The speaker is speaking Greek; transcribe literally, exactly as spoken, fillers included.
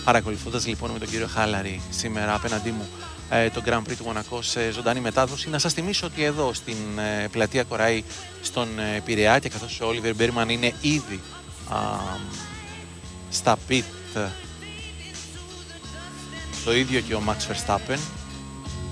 Παρακολουθώντας λοιπόν με τον κύριο Χάλαρη σήμερα απέναντί μου ε, το Grand Prix του Μονακό σε ζωντανή μετάδοση, να σας θυμίσω ότι εδώ στην ε, πλατεία Κοραή στον ε, Πειραιά, και καθώς ο Όλιβερ Μπέρμαν είναι ήδη α, στα πιτ, το ίδιο και ο Max Verstappen,